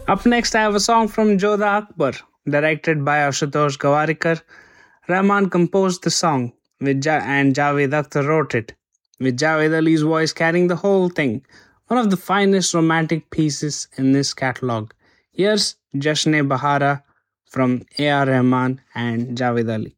Up next, I have a song from Jodha Akbar, directed by Ashutosh Gawarikar. Rahman composed the song, and Javed Akhtar wrote it, with Javed Ali's voice carrying the whole thing. One of the finest romantic pieces in this catalogue. Here's Jashne Bahara from A.R. Rahman and Javed Ali.